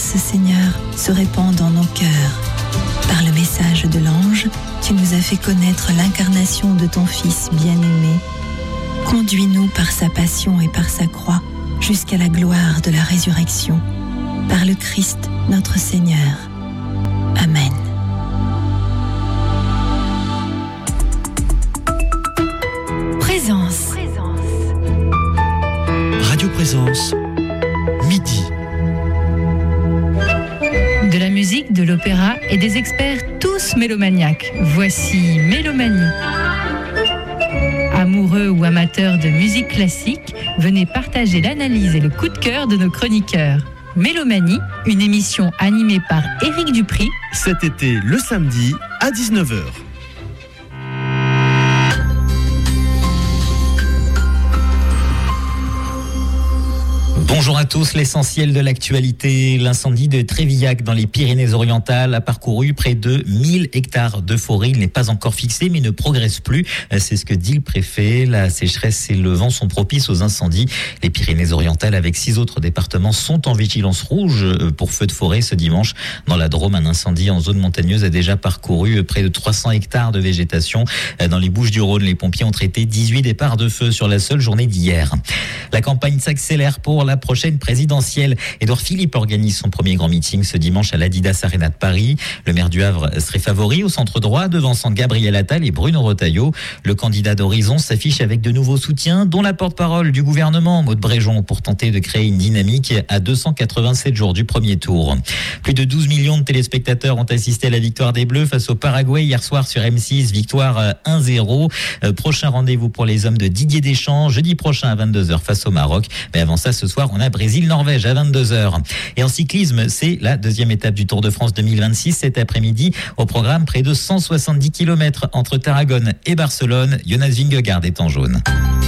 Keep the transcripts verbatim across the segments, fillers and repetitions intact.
grâce, Seigneur, se répand dans nos cœurs. Par le message de l'ange, tu nous as fait connaître l'incarnation de ton Fils bien-aimé. Conduis-nous par sa passion et par sa croix jusqu'à la gloire de la résurrection. Par le Christ, notre Seigneur. Amen. Présence. Radio Présence, midi. De la musique, de l'opéra et des experts tous mélomaniaques. Voici Mélomanie. Amoureux ou amateurs de musique classique, venez partager l'analyse et le coup de cœur de nos chroniqueurs. Mélomanie, une émission animée par Éric Dupri. Cet été, le samedi, à dix-neuf heures. Bonjour à tous, l'essentiel de l'actualité. L'incendie de Trévillac dans les Pyrénées-Orientales a parcouru près de mille hectares de forêt. Il n'est pas encore fixé mais ne progresse plus. C'est ce que dit le préfet. La sécheresse et le vent sont propices aux incendies. Les Pyrénées-Orientales avec six autres départements sont en vigilance rouge pour feu de forêt ce dimanche. Dans la Drôme, un incendie en zone montagneuse a déjà parcouru près de trois cents hectares de végétation. Dans les Bouches-du-Rhône, les pompiers ont traité dix-huit départs de feu sur la seule journée d'hier. La campagne s'accélère pour la prochaine présidentielle. Édouard Philippe organise son premier grand meeting ce dimanche à l'Adidas Arena de Paris. Le maire du Havre serait favori au centre droit, devançant Gabriel Attal et Bruno Retailleau. Le candidat d'Horizon s'affiche avec de nouveaux soutiens, dont la porte-parole du gouvernement, Maud Bréjon, pour tenter de créer une dynamique à deux cent quatre-vingt-sept jours du premier tour. Plus de douze millions de téléspectateurs ont assisté à la victoire des Bleus face au Paraguay hier soir sur M six, victoire un zéro. Prochain rendez-vous pour les hommes de Didier Deschamps, jeudi prochain à vingt-deux heures face au Maroc. Mais avant ça, ce soir, on a Brésil-Norvège à vingt-deux heures. Et en cyclisme, c'est la deuxième étape du Tour de France deux mille vingt-six cet après-midi. Au programme, près de cent soixante-dix kilomètres entre Tarragone et Barcelone. Jonas Vingegaard est en jaune.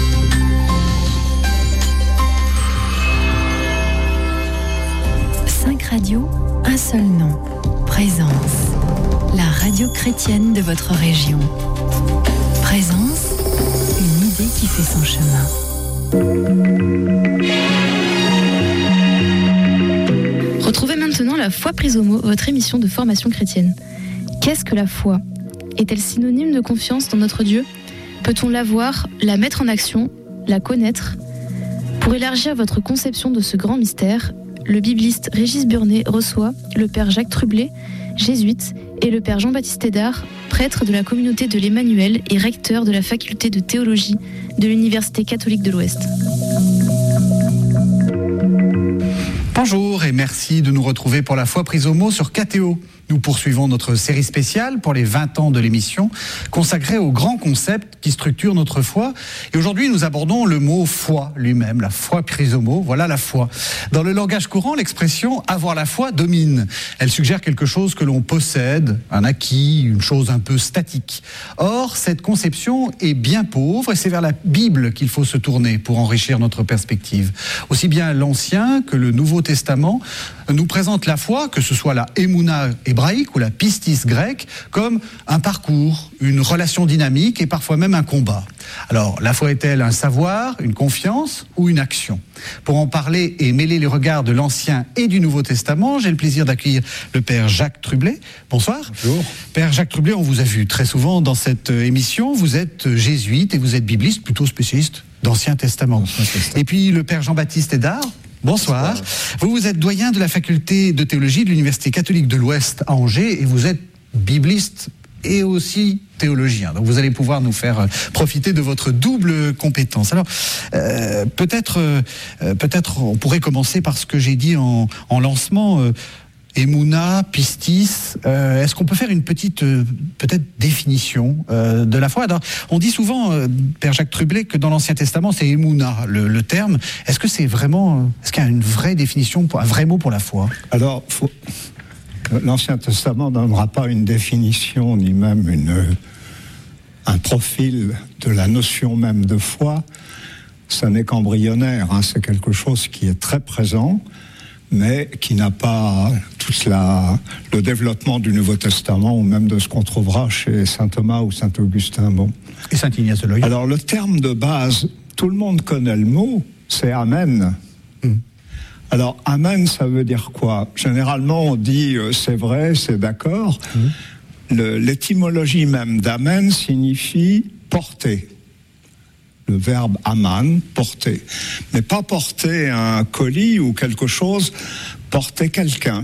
Cinq radios, un seul nom. Présence. La radio chrétienne de votre région. Présence, une idée qui fait son chemin. Retrouvez maintenant La Foi prise au mot, votre émission de formation chrétienne. Qu'est-ce que la foi ? Est-elle synonyme de confiance dans notre Dieu ? Peut-on la voir, la mettre en action, la connaître ? Pour élargir votre conception de ce grand mystère, le bibliste Régis Burnet reçoit le père Jacques Trublet, jésuite, et le père Jean-Baptiste Hédard, prêtre de la communauté de l'Emmanuel et recteur de la faculté de théologie de l'Université catholique de l'Ouest. Bonjour et merci de nous retrouver pour La Foi prise au mot sur K T O. Nous poursuivons notre série spéciale pour les vingt ans de l'émission, consacrée au grand concept qui structure notre foi. Et aujourd'hui, nous abordons le mot foi lui-même, la foi prise au mot. Voilà la foi. Dans le langage courant, l'expression « avoir la foi » domine. Elle suggère quelque chose que l'on possède, un acquis, une chose un peu statique. Or, cette conception est bien pauvre et c'est vers la Bible qu'il faut se tourner pour enrichir notre perspective. Aussi bien l'Ancien que le Nouveau Testament nous présentent la foi, que ce soit la Emouna hébraïque ou la pistis grecque, comme un parcours, une relation dynamique et parfois même un combat. Alors, la foi est-elle un savoir, une confiance ou une action ? Pour en parler et mêler les regards de l'Ancien et du Nouveau Testament, j'ai le plaisir d'accueillir le père Jacques Trublet. Bonsoir. Bonjour. Père Jacques Trublet, on vous a vu très souvent dans cette émission. Vous êtes jésuite et vous êtes bibliste, plutôt spécialiste d'Ancien Testament. Et puis le père Jean-Baptiste Hédard. Bonsoir. Bonsoir. Vous, vous êtes doyen de la faculté de théologie de l'Université catholique de l'Ouest à Angers et vous êtes bibliste et aussi théologien. Donc vous allez pouvoir nous faire profiter de votre double compétence. Alors euh, peut-être, euh, peut-être on pourrait commencer par ce que j'ai dit en, en lancement. Euh, Emouna, pistis, euh, est-ce qu'on peut faire une petite, euh, peut-être, définition euh, de la foi ? Alors, on dit souvent, euh, Père Jacques Trublet, que dans l'Ancien Testament, c'est Emouna, le, le terme. Est-ce que c'est vraiment, euh, est-ce qu'il y a une vraie définition, pour, un vrai mot pour la foi ? Alors, faut... l'Ancien Testament ne donnera pas une définition, ni même une, un profil de la notion même de foi. Ça n'est qu'embryonnaire, hein, c'est quelque chose qui est très présent, mais qui n'a pas tout la, le développement du Nouveau Testament ou même de ce qu'on trouvera chez saint Thomas ou saint Augustin. Bon. Et saint Ignace de Loyola. Alors le terme de base, tout le monde connaît le mot, c'est Amen. Mmh. Alors, amen, ça veut dire quoi? Généralement, on dit euh, c'est vrai, c'est d'accord. Mmh. Le, l'étymologie même d'amen signifie porter. Le verbe aman, porter. Mais pas porter un colis ou quelque chose, porter quelqu'un.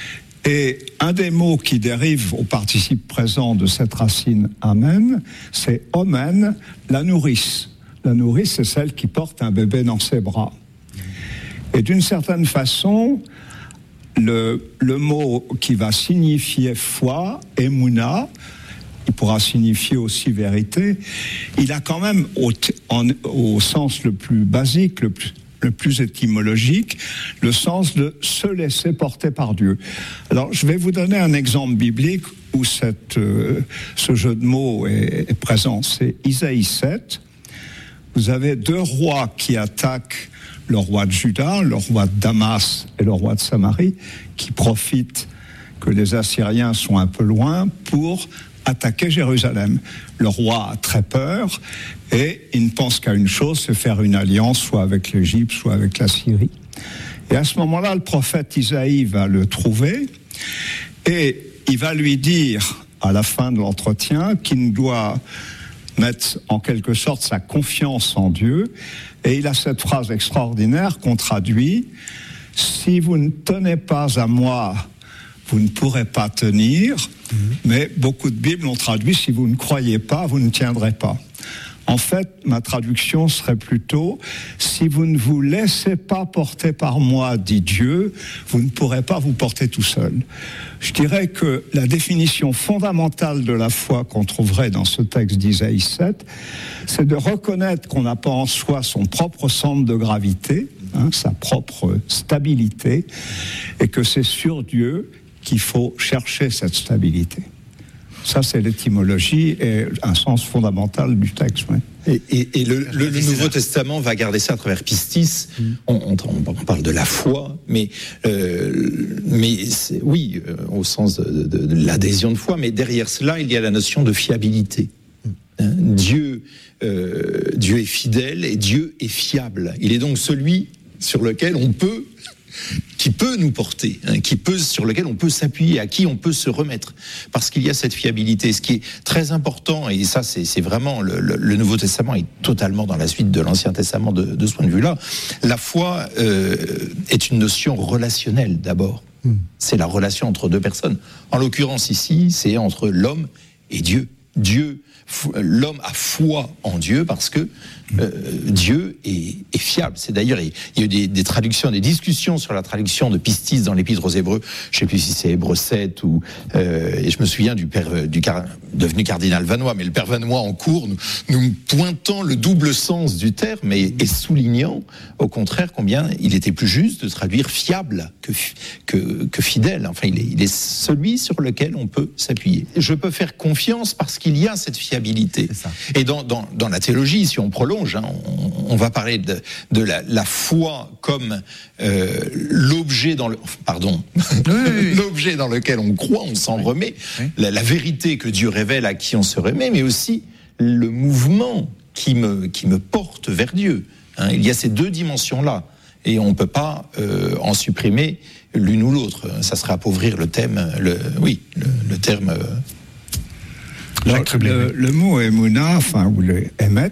Et un des mots qui dérive au participe présent de cette racine amen, c'est omen, la nourrice. La nourrice, c'est celle qui porte un bébé dans ses bras. Et d'une certaine façon, le, le mot qui va signifier foi, émouna, il pourra signifier aussi vérité, il a quand même, au, en, au sens le plus basique, le plus, le plus étymologique, le sens de se laisser porter par Dieu. Alors, je vais vous donner un exemple biblique où cette, euh, ce jeu de mots est, est présent. C'est Isaïe sept. Vous avez deux rois qui attaquent le roi de Juda, le roi de Damas et le roi de Samarie, qui profitent que les Assyriens sont un peu loin pour attaquer Jérusalem. Le roi a très peur et il ne pense qu'à une chose, c'est faire une alliance soit avec l'Égypte, soit avec la Syrie. Et à ce moment-là, le prophète Isaïe va le trouver et il va lui dire à la fin de l'entretien qu'il doit mettre en quelque sorte sa confiance en Dieu. Et il a cette phrase extraordinaire qu'on traduit: « Si vous ne tenez pas à moi, vous ne pourrez pas tenir. Mmh. » Mais beaucoup de Bibles ont traduit « Si vous ne croyez pas, vous ne tiendrez pas. » En fait, ma traduction serait plutôt « Si vous ne vous laissez pas porter par moi, dit Dieu, vous ne pourrez pas vous porter tout seul. » Je dirais que la définition fondamentale de la foi qu'on trouverait dans ce texte d'Isaïe sept, c'est de reconnaître qu'on n'a pas en soi son propre centre de gravité, hein, sa propre stabilité, et que c'est sur Dieu qu'il faut chercher cette stabilité. Ça, c'est l'étymologie et un sens fondamental du texte. Oui. Et, et, et le, le, le Nouveau Testament va garder ça à travers pistis. Mm. On, on, on parle de la foi, mais, euh, mais c'est, oui, euh, au sens de, de, de l'adhésion de foi, mais derrière cela, il y a la notion de fiabilité. Mm. Hein, Dieu, euh, Dieu est fidèle et Dieu est fiable. Il est donc celui sur lequel on peut... qui peut nous porter, hein, qui peut, sur lequel on peut s'appuyer, à qui on peut se remettre, parce qu'il y a cette fiabilité. Ce qui est très important, et ça c'est, c'est vraiment, le, le, le Nouveau Testament est totalement dans la suite de l'Ancien Testament de, de ce point de vue-là. La foi euh, est une notion relationnelle d'abord. Mmh. C'est la relation entre deux personnes. En l'occurrence ici, c'est entre l'homme et Dieu. Dieu, l'homme a foi en Dieu parce que euh, Dieu est, est fiable. C'est d'ailleurs, il y a eu des, des traductions, des discussions sur la traduction de pistis dans l'Épître aux Hébreux. Je ne sais plus si c'est Hébreux sept ou euh, et je me souviens du père du car, devenu cardinal Vanois, mais le père Vanois en cours nous, nous pointant le double sens du terme et, et soulignant au contraire combien il était plus juste de traduire fiable que que, que fidèle. Enfin, il est, il est celui sur lequel on peut s'appuyer. Je peux faire confiance parce qu'il y a cette fiabilité. Et dans, dans, dans la théologie, si on prolonge, hein, on, on va parler de, de la, la foi comme euh, l'objet dans le, pardon, oui, oui, oui. l'objet dans lequel on croit, on s'en oui. remet, oui. La, la vérité que Dieu révèle à qui on se remet, mais aussi le mouvement qui me, qui me porte vers Dieu. Hein, il y a ces deux dimensions-là, et on ne peut pas euh, en supprimer l'une ou l'autre. Ça serait appauvrir le thème, le, oui, le, le terme. Euh, Alors, le, le mot émouna, enfin, ou le émet,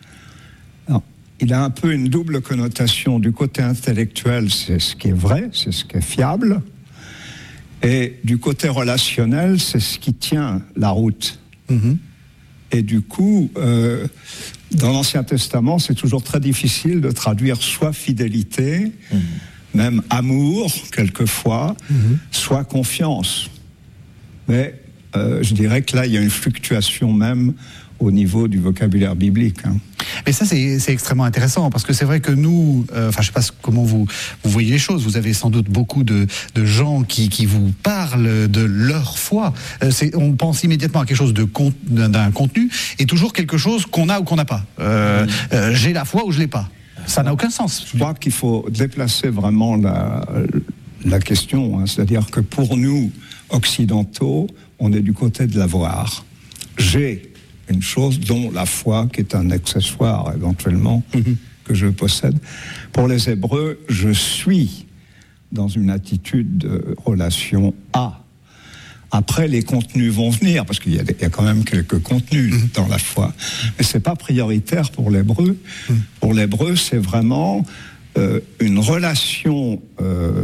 il a un peu une double connotation. Du côté intellectuel, c'est ce qui est vrai, c'est ce qui est fiable. Et du côté relationnel, c'est ce qui tient la route. Mm-hmm. Et du coup, euh, dans l'Ancien Testament, c'est toujours très difficile de traduire soit fidélité, mm-hmm. même amour, quelquefois, mm-hmm. soit confiance. Mais euh, je dirais que là, il y a une fluctuation même au niveau du vocabulaire biblique. Hein. Mais ça, c'est, c'est extrêmement intéressant, parce que c'est vrai que nous, euh, enfin, je ne sais pas comment vous, vous voyez les choses, vous avez sans doute beaucoup de, de gens qui, qui vous parlent de leur foi. Euh, c'est, on pense immédiatement à quelque chose de con, d'un, d'un contenu, et toujours quelque chose qu'on a ou qu'on n'a pas. Euh, mmh. euh, j'ai la foi ou je ne l'ai pas. Ça n'a aucun sens. Je crois qu'il faut déplacer vraiment la, la question, hein. C'est-à-dire que pour nous, occidentaux, on est du côté de l'avoir. J'ai une chose dont la foi, qui est un accessoire éventuellement, mm-hmm. que je possède. Pour les Hébreux, je suis dans une attitude de relation à. Après, les contenus vont venir, parce qu'il y a, il y a quand même quelques contenus mmh. dans la foi. Mais c'est pas prioritaire pour l'hébreu. Mmh. Pour l'hébreu, c'est vraiment euh, une relation euh,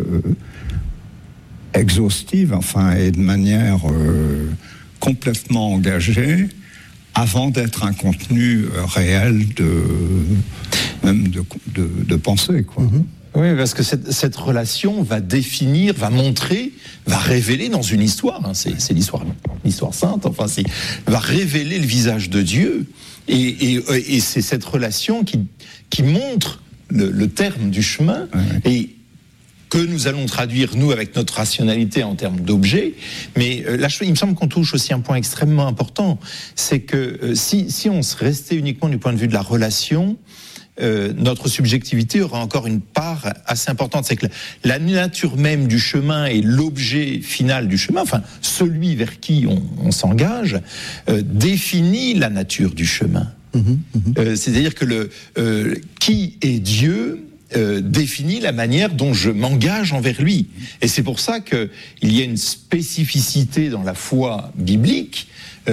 exhaustive, enfin, et de manière euh, complètement engagée, avant d'être un contenu euh, réel de, même de, de, de pensée, quoi. Mmh. Oui, parce que cette, cette relation va définir, va montrer, va révéler dans une histoire, hein, c'est, c'est l'histoire, l'histoire sainte, enfin, c'est, va révéler le visage de Dieu. Et, et, et c'est cette relation qui, qui montre le, le terme du chemin, ouais. et que nous allons traduire, nous, avec notre rationalité en termes d'objets. Mais euh, là, il me semble qu'on touche aussi un point extrêmement important, c'est que euh, si, si on se restait uniquement du point de vue de la relation, Euh, notre subjectivité aura encore une part assez importante. C'est que la, la nature même du chemin et l'objet final du chemin, enfin celui vers qui on, on s'engage, euh, définit la nature du chemin. Mmh, mmh. Euh, c'est-à-dire que le euh, qui est Dieu euh, définit la manière dont je m'engage envers lui. Et c'est pour ça que il y a une spécificité dans la foi biblique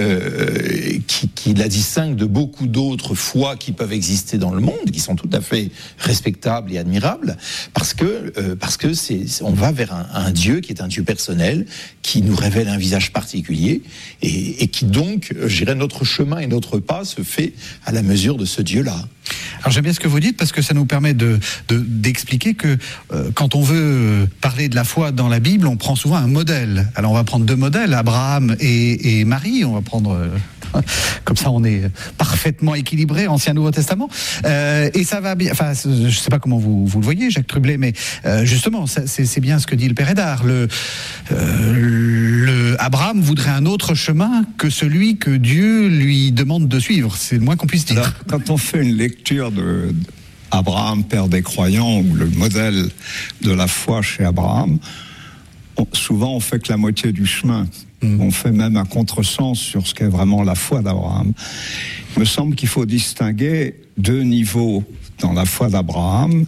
Euh, qui, qui la distingue de beaucoup d'autres foi qui peuvent exister dans le monde, qui sont tout à fait respectables et admirables, parce que euh, parce que c'est, on va vers un, un Dieu qui est un Dieu personnel, qui nous révèle un visage particulier, et, et qui donc, je dirais, notre chemin et notre pas se fait à la mesure de ce Dieu-là. Alors j'aime bien ce que vous dites, parce que ça nous permet de, de, d'expliquer que euh, quand on veut parler de la foi dans la Bible, on prend souvent un modèle. Alors on va prendre deux modèles, Abraham et, et Marie, on va prendre... Euh, comme ça on est parfaitement équilibré, Ancien Nouveau Testament, euh, et ça va bien, enfin je sais pas comment vous, vous le voyez, Jacques Trublet, mais euh, justement c'est, c'est bien ce que dit le Père Hédard. Le, euh, le Abraham voudrait un autre chemin que celui que Dieu lui demande de suivre, c'est le moins qu'on puisse dire. Alors, quand on fait une lecture de Abraham, père des croyants, ou le modèle de la foi chez Abraham, on, souvent on fait que la moitié du chemin. On fait même un contresens sur ce qu'est vraiment la foi d'Abraham. Il me semble qu'il faut distinguer deux niveaux dans la foi d'Abraham,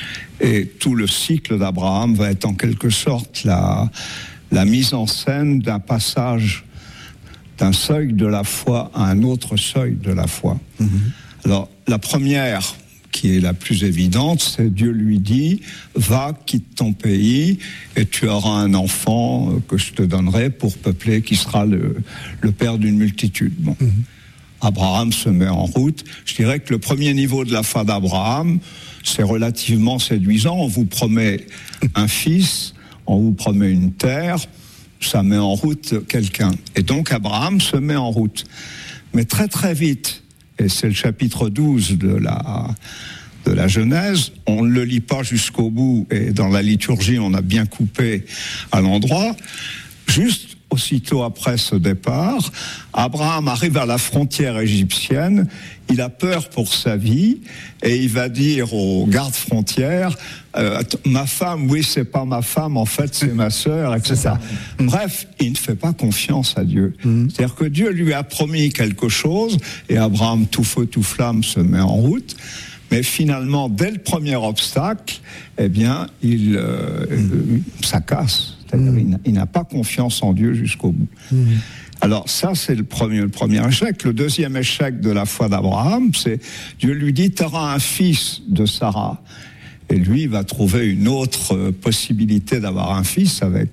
et tout le cycle d'Abraham va être en quelque sorte la, la mise en scène d'un passage d'un seuil de la foi à un autre seuil de la foi. Mmh. Alors, la première, qui est la plus évidente, c'est Dieu lui dit, va, quitte ton pays, et tu auras un enfant que je te donnerai pour peupler, qui sera le, le père d'une multitude. Bon. Mmh. Abraham se met en route. Je dirais que le premier niveau de la foi d'Abraham, c'est relativement séduisant. On vous promet un fils, on vous promet une terre, ça met en route quelqu'un. Et donc Abraham se met en route. Mais très très vite, et c'est le chapitre douze de la, de la Genèse, on ne le lit pas jusqu'au bout, et dans la liturgie on a bien coupé à l'endroit, juste aussitôt après ce départ, Abraham arrive à la frontière égyptienne, il a peur pour sa vie, et il va dire aux gardes-frontières, euh, ma femme, oui c'est pas ma femme, en fait c'est ma sœur, et cetera. Bref, il ne fait pas confiance à Dieu. Mmh. C'est-à-dire que Dieu lui a promis quelque chose, et Abraham, tout feu, tout flamme, se met en route, mais finalement, dès le premier obstacle, eh bien, il, euh, mmh. ça casse. C'est-à-dire, mmh. il, n'a, il n'a pas confiance en Dieu jusqu'au bout. Mmh. Alors ça, c'est le premier, le premier échec. Le deuxième échec de la foi d'Abraham, c'est Dieu lui dit, tu auras un fils de Sarah. Et lui, il va trouver une autre possibilité d'avoir un fils avec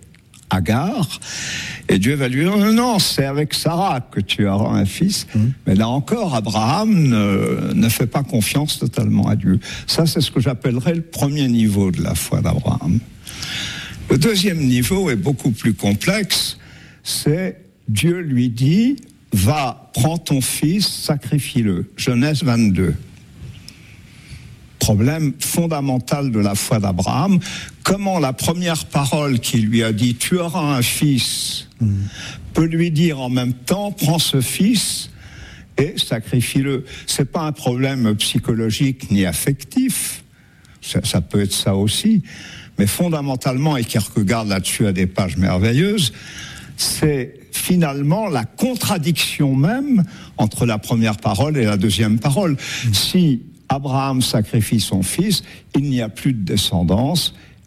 Agar. Et Dieu va lui dire, non, non, c'est avec Sarah que tu auras un fils. Mmh. Mais là encore, Abraham ne, ne fait pas confiance totalement à Dieu. Ça, c'est ce que j'appellerais le premier niveau de la foi d'Abraham. Le deuxième niveau est beaucoup plus complexe, c'est Dieu lui dit, va, prends ton fils, sacrifie-le. Genèse vingt-deux. Problème fondamental de la foi d'Abraham, comment la première parole qui lui a dit, tu auras un fils, mmh. peut lui dire en même temps, prends ce fils et sacrifie-le. C'est pas un problème psychologique ni affectif, ça, ça peut être ça aussi. Mais fondamentalement, et Kierkegaard là-dessus a des pages merveilleuses, c'est finalement la contradiction même entre la première parole et la deuxième parole. Mmh. Si Abraham sacrifie son fils, il n'y a plus de descendance, et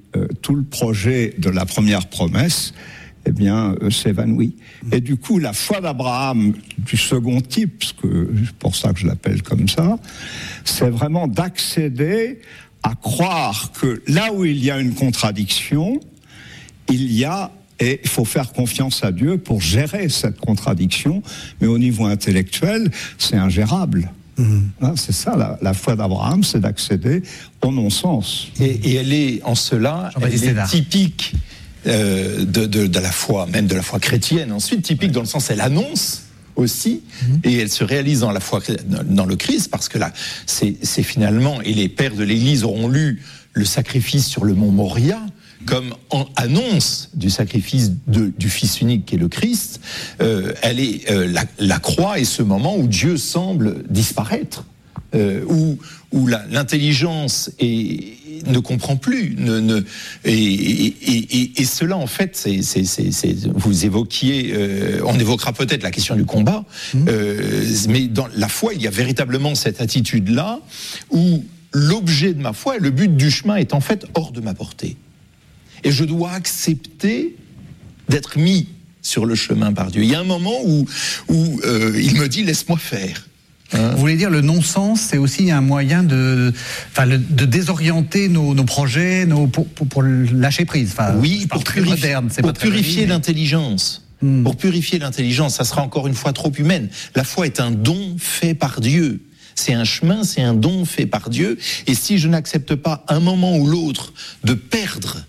euh, tout le projet de la première promesse, eh bien, euh, s'évanouit. Et du coup, la foi d'Abraham du second type, ce que, c'est pour ça que je l'appelle comme ça, c'est vraiment d'accéder à croire que là où il y a une contradiction, il y a, et il faut faire confiance à Dieu pour gérer cette contradiction, mais au niveau intellectuel, c'est ingérable. Mmh. Hein, c'est ça, la, la foi d'Abraham, c'est d'accéder au non-sens. Et, et elle est, en cela, elle est typique euh, de, de, de la foi, même de la foi chrétienne. Ensuite, typique ouais. dans le sens, elle annonce aussi, mmh. et elle se réalise dans la foi, dans le Christ, parce que là, c'est, c'est finalement, et les pères de l'Église auront lu le sacrifice sur le mont Moria, comme en annonce du sacrifice de, du Fils unique qui est le Christ, euh, elle est euh, la, la croix est ce moment où Dieu semble disparaître, euh, où, où la, l'intelligence est, ne comprend plus, ne, ne, et, et, et, et cela en fait, c'est, c'est, c'est, c'est vous évoquiez, euh, on évoquera peut-être la question du combat, mmh. euh, mais dans la foi, il y a véritablement cette attitude-là où l'objet de ma foi et le but du chemin est en fait hors de ma portée. Et je dois accepter d'être mis sur le chemin par Dieu. Il y a un moment où, où euh, il me dit « laisse-moi faire ». Hein? Vous voulez dire le non-sens, c'est aussi un moyen de, enfin, le, de désorienter nos, nos projets, nos, pour, pour, pour lâcher prise. Enfin, oui, pour purifier, moderne, c'est pour pas purifier mais... l'intelligence. Hmm. Pour purifier l'intelligence, ça sera encore une fois trop humaine. La foi est un don fait par Dieu. C'est un chemin, c'est un don fait par Dieu. Et si je n'accepte pas un moment ou l'autre de perdre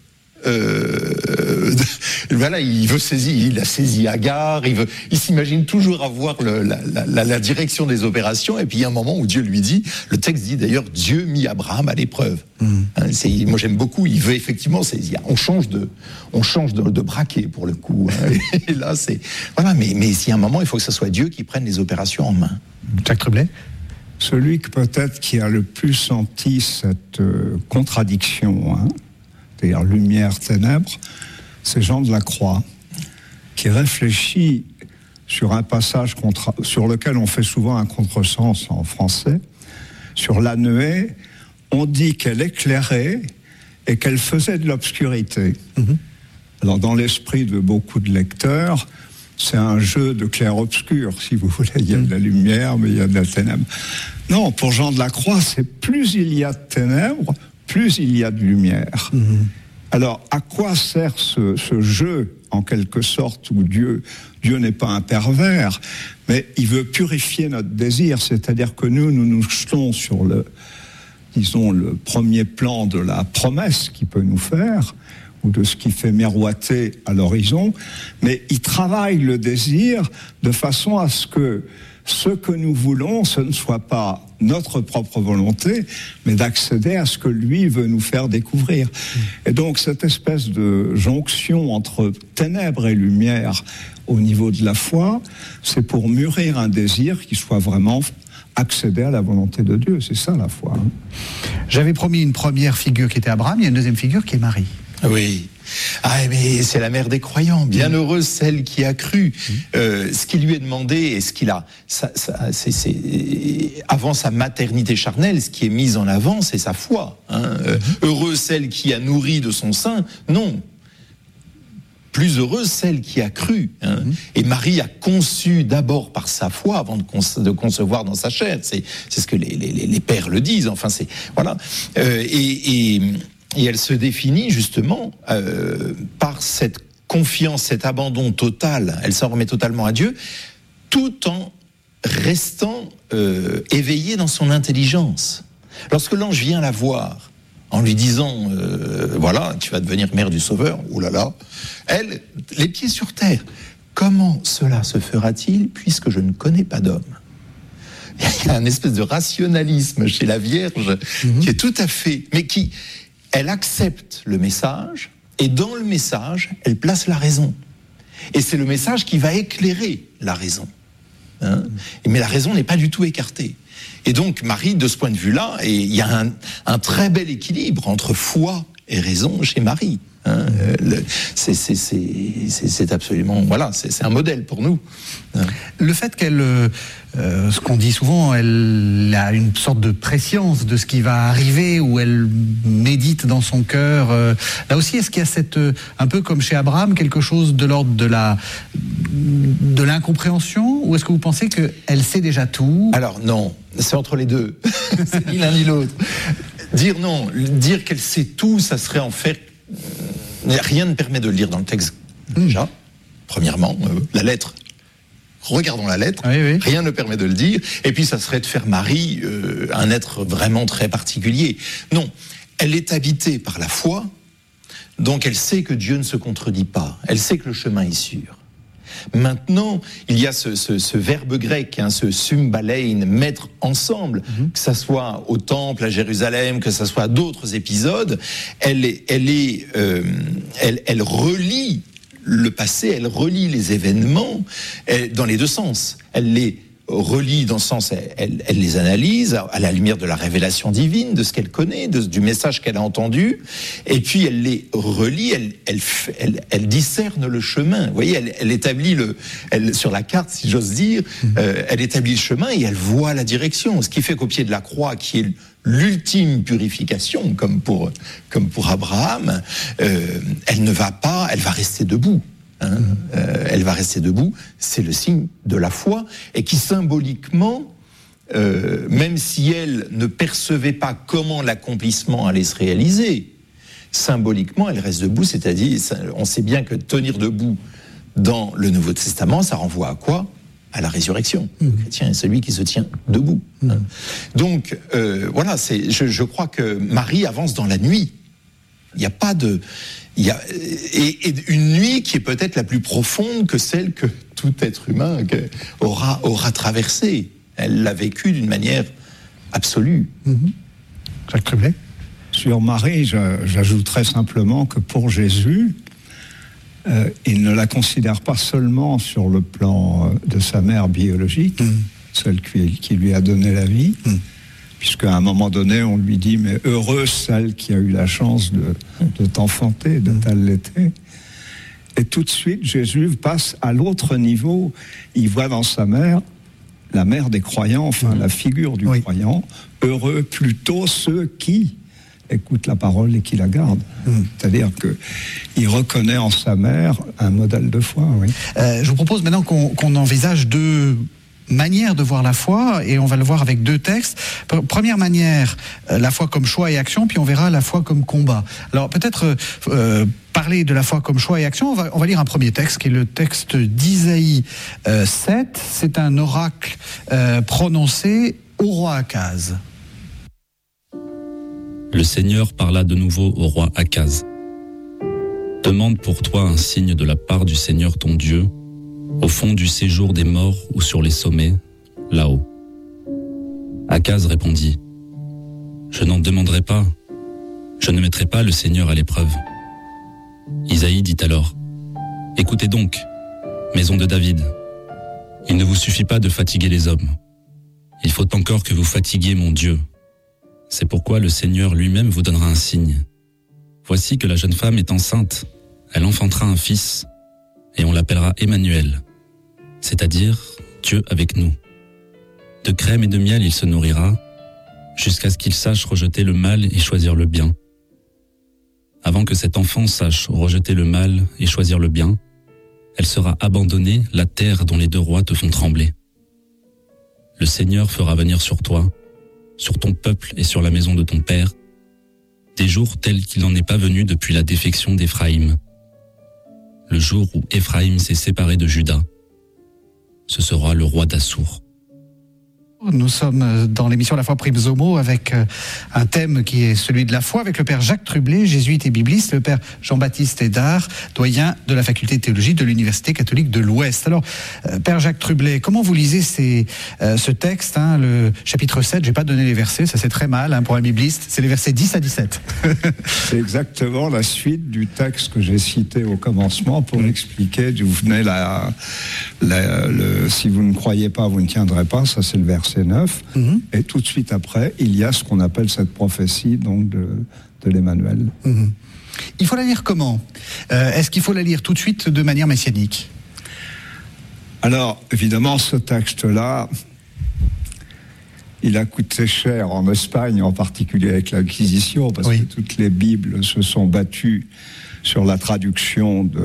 Euh, voilà, il veut saisir, il a saisi Agar, il veut, il s'imagine toujours avoir le, la, la, la direction des opérations, et puis il y a un moment où Dieu lui dit, le texte dit d'ailleurs, Dieu mit Abraham à l'épreuve. Mmh. Hein, c'est, moi j'aime beaucoup, il veut effectivement saisir. On change de, on change de, de braquet pour le coup. Hein, et là c'est, voilà, mais mais s'il y a un moment, il faut que ce soit Dieu qui prenne les opérations en main. Jacques Trublet. Celui que peut-être qui a le plus senti cette euh, contradiction, hein, c'est-à-dire lumière, ténèbres, c'est Jean de la Croix, qui réfléchit sur un passage contra- sur lequel on fait souvent un contresens en français. Sur la nuée, on dit qu'elle éclairait et qu'elle faisait de l'obscurité. Mm-hmm. Alors, dans l'esprit de beaucoup de lecteurs, c'est un jeu de clair-obscur, si vous voulez. Il y a de la lumière, mais il y a de la ténèbre. Non, pour Jean de la Croix, c'est plus il y a de ténèbres, plus il y a de lumière. Mmh. Alors, à quoi sert ce, ce jeu, en quelque sorte, où Dieu, Dieu n'est pas un pervers, mais il veut purifier notre désir, c'est-à-dire que nous, nous nous jetons sur le, disons, le premier plan de la promesse qu'il peut nous faire, ou de ce qui fait miroiter à l'horizon, mais il travaille le désir de façon à ce que ce que nous voulons, ce ne soit pas notre propre volonté, mais d'accéder à ce que lui veut nous faire découvrir. Mmh. Et donc, cette espèce de jonction entre ténèbres et lumière au niveau de la foi, c'est pour mûrir un désir qui soit vraiment accéder à la volonté de Dieu. C'est ça, la foi. Hein. J'avais promis une première figure qui était Abraham, il y a une deuxième figure qui est Marie. Oui. Ah, mais c'est la mère des croyants. Bien heureuse celle qui a cru. Euh, ce qui lui est demandé et ce qu'il a, ça, ça, c'est, c'est, avant sa maternité charnelle, ce qui est mis en avant, c'est sa foi. Hein. Euh, heureuse celle qui a nourri de son sein. Non. Plus heureuse celle qui a cru. Hein. Mmh. Et Marie a conçu d'abord par sa foi avant de, conce- de concevoir dans sa chair. C'est, c'est ce que les, les, les pères le disent. Enfin, c'est voilà. Euh, et, et Et elle se définit justement euh, par cette confiance, cet abandon total. Elle s'en remet totalement à Dieu, tout en restant euh, éveillée dans son intelligence. Lorsque l'ange vient la voir, en lui disant euh, « Voilà, tu vas devenir mère du Sauveur », oh là là, elle, les pieds sur terre. Comment cela se fera-t-il puisque je ne connais pas d'homme ? Il y a un espèce de rationalisme chez la Vierge mmh. qui est tout à fait... mais qui... Elle accepte le message, et dans le message, elle place la raison. Et c'est le message qui va éclairer la raison. Hein ? Mais la raison n'est pas du tout écartée. Et donc Marie, de ce point de vue-là, et il y a un, un très bel équilibre entre foi et raison chez Marie. Hein, le, c'est, c'est, c'est, c'est, c'est absolument, voilà, c'est, c'est un modèle pour nous. Le fait qu'elle, euh, ce qu'on dit souvent, elle a une sorte de préscience de ce qui va arriver, où elle médite dans son cœur. Euh, là aussi, est-ce qu'il y a cette, euh, un peu comme chez Abraham, quelque chose de l'ordre de la, de l'incompréhension, ou est-ce que vous pensez qu'elle sait déjà tout? Alors non, c'est entre les deux. C'est ni l'un ni l'autre. Dire non, dire qu'elle sait tout, ça serait en faire. Rien ne permet de le lire dans le texte, déjà. Mmh. Premièrement, euh, la lettre. Regardons la lettre. Oui, oui. Rien ne permet de le dire. Et puis, ça serait de faire Marie euh, un être vraiment très particulier. Non, elle est habitée par la foi, donc elle sait que Dieu ne se contredit pas. Elle sait que le chemin est sûr. Maintenant, il y a ce, ce, ce verbe grec, hein, ce symbalein, mettre ensemble, mm-hmm. que ça soit au temple, à Jérusalem, que ça soit à d'autres épisodes, elle, est, elle, est, euh, elle, elle relie le passé, elle relie les événements elle, dans les deux sens. Elle les relie dans le sens, elle, elle les analyse à la lumière de la révélation divine, de ce qu'elle connaît, de, du message qu'elle a entendu, et puis elle les relie, elle, elle, elle, elle discerne le chemin. Vous voyez, elle, elle établit le, elle, sur la carte, si j'ose dire, euh, elle établit le chemin et elle voit la direction. Ce qui fait qu'au pied de la croix, qui est l'ultime purification, comme pour, comme pour Abraham, euh, elle ne va pas, elle va rester debout. Hein, euh, elle va rester debout, c'est le signe de la foi, et qui symboliquement, euh, même si elle ne percevait pas comment l'accomplissement allait se réaliser, symboliquement elle reste debout, c'est-à-dire, on sait bien que tenir debout dans le Nouveau Testament, ça renvoie à quoi ? À la résurrection. Mmh. Le chrétien est celui qui se tient debout. Mmh. Hein. Donc, euh, voilà, c'est, je, je crois que Marie avance dans la nuit. Il n'y a pas de... Il y a, et, et une nuit qui est peut-être la plus profonde que celle que tout être humain aura, aura traversée. Elle l'a vécue d'une manière absolue. Mmh. Jacques Trublet ? Sur Marie, je, j'ajouterais simplement que pour Jésus, euh, il ne la considère pas seulement sur le plan de sa mère biologique, mmh. celle qui, qui lui a donné la vie, mmh. puisqu'à un moment donné, on lui dit « mais heureuse celle qui a eu la chance de, de t'enfanter, de t'allaiter ». Et tout de suite, Jésus passe à l'autre niveau. Il voit dans sa mère, la mère des croyants, enfin mmh. la figure du oui. croyant, heureux plutôt ceux qui écoutent la parole et qui la gardent. Mmh. C'est-à-dire qu'il reconnaît en sa mère un modèle de foi. Oui. Euh, je vous propose maintenant qu'on, qu'on envisage deux manière de voir la foi, et on va le voir avec deux textes. Première manière, la foi comme choix et action, puis on verra la foi comme combat. Alors peut-être euh, parler de la foi comme choix et action, on va, on va lire un premier texte qui est le texte d'Isaïe euh, sept. C'est un oracle euh, prononcé au roi Akaz. Le Seigneur parla de nouveau au roi Akaz. Demande pour toi un signe de la part du Seigneur ton Dieu, au fond du séjour des morts ou sur les sommets, là-haut. Akaz répondit, « Je n'en demanderai pas, je ne mettrai pas le Seigneur à l'épreuve. » Isaïe dit alors, « Écoutez donc, maison de David, il ne vous suffit pas de fatiguer les hommes. Il faut encore que vous fatiguiez mon Dieu. C'est pourquoi le Seigneur lui-même vous donnera un signe. Voici que la jeune femme est enceinte, elle enfantera un fils, et on l'appellera Emmanuel, c'est-à-dire Dieu avec nous. De crème et de miel il se nourrira, jusqu'à ce qu'il sache rejeter le mal et choisir le bien. Avant que cet enfant sache rejeter le mal et choisir le bien, elle sera abandonnée, la terre dont les deux rois te font trembler. Le Seigneur fera venir sur toi, sur ton peuple et sur la maison de ton père, des jours tels qu'il n'en est pas venu depuis la défection d'Éphraïm. Le jour où Éphraïm s'est séparé de Juda, ce sera le roi d'Assour. Nous sommes dans l'émission La foi Primes Homo avec un thème qui est celui de la foi, avec le père Jacques Trublet, jésuite et bibliste, le père Jean-Baptiste Hédard, doyen de la faculté de théologie de l'Université catholique de l'Ouest. Alors, père Jacques Trublet, comment vous lisez ces, euh, ce texte, hein, le chapitre sept, je n'ai pas donné les versets, ça c'est très mal hein, pour un bibliste, c'est les versets dix à dix-sept. C'est exactement la suite du texte que j'ai cité au commencement pour expliquer d'où venait la, la, le « si vous ne croyez pas, vous ne tiendrez pas », ça c'est le verset verset neuf, mm-hmm. et tout de suite après, il y a ce qu'on appelle cette prophétie donc de, de l'Emmanuel. Mm-hmm. Il faut la lire comment ? euh, Est-ce qu'il faut la lire tout de suite de manière messianique ? Alors, évidemment, ce texte-là, il a coûté cher en Espagne, en particulier avec l'Inquisition, parce oui. que toutes les Bibles se sont battues sur la traduction de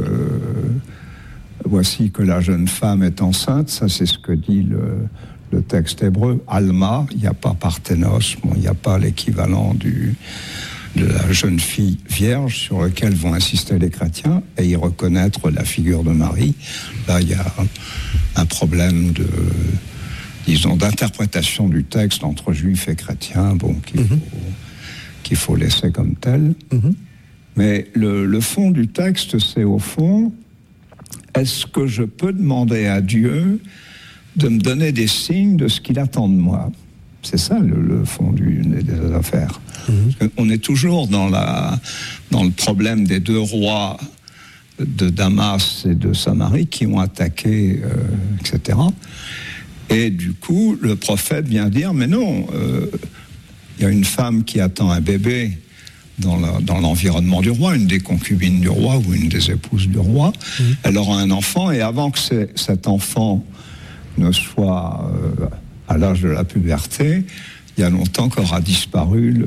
« Voici que la jeune femme est enceinte ». Ça, c'est ce que dit le, le texte hébreu. « Alma », il n'y a pas « Parthénos », bon, il n'y a pas l'équivalent du, de la jeune fille vierge sur lequel vont insister les chrétiens et y reconnaître la figure de Marie. Là, il y a un problème de... disons, d'interprétation du texte entre juifs et chrétiens, bon, qu'il, mm-hmm. faut, qu'il faut laisser comme tel. Mm-hmm. Mais le, le fond du texte, c'est au fond, est-ce que je peux demander à Dieu de me donner des signes de ce qu'il attend de moi ? C'est ça le, le fond du, des affaires. Mm-hmm. On est toujours dans, la, dans le problème des deux rois de Damas et de Samarie qui ont attaqué, euh, et cetera. Et du coup, le prophète vient dire, mais non, euh, il y a une femme qui attend un bébé dans, la, dans l'environnement du roi, une des concubines du roi ou une des épouses du roi. Mmh. Elle aura un enfant, et avant que cet enfant ne soit euh, à l'âge de la puberté, il y a longtemps qu'aura disparu le,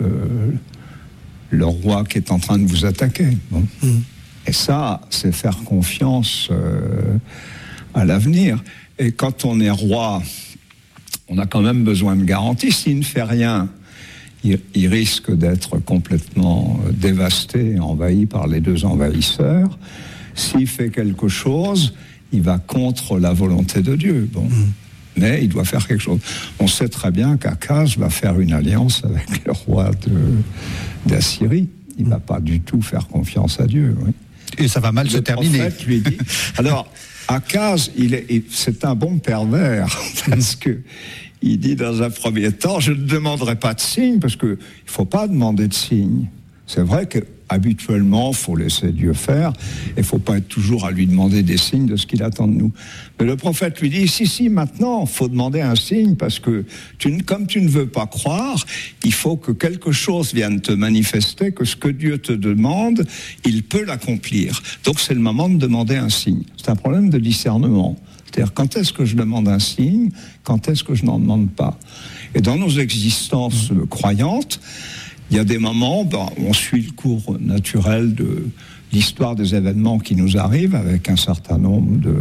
le roi qui est en train de vous attaquer. Bon. Mmh. Et ça, c'est faire confiance euh, à l'avenir. Et quand on est roi, on a quand même besoin de garanties. S'il ne fait rien, il, il risque d'être complètement dévasté, envahi par les deux envahisseurs. S'il fait quelque chose, il va contre la volonté de Dieu. Bon. Mmh. Mais il doit faire quelque chose. On sait très bien qu'Akaz va faire une alliance avec le roi de, d'Assyrie. Il ne va pas du tout faire confiance à Dieu. Oui. Et ça va mal le se terminer. Prophète lui dit... Alors... Akaz, il est, il, c'est un bon pervers, parce que il dit dans un premier temps, je ne demanderai pas de signe, parce que il faut pas demander de signe. C'est vrai que habituellement, faut laisser Dieu faire, et faut pas être toujours à lui demander des signes de ce qu'il attend de nous. Mais le prophète lui dit, si, si, maintenant, faut demander un signe, parce que tu, comme tu ne veux pas croire, il faut que quelque chose vienne te manifester, que ce que Dieu te demande, il peut l'accomplir. Donc c'est le moment de demander un signe. C'est un problème de discernement. C'est-à-dire, quand est-ce que je demande un signe, quand est-ce que je n'en demande pas ? Et dans nos existences euh, croyantes, il y a des moments, ben, on suit le cours naturel de l'histoire des événements qui nous arrivent avec un certain nombre de,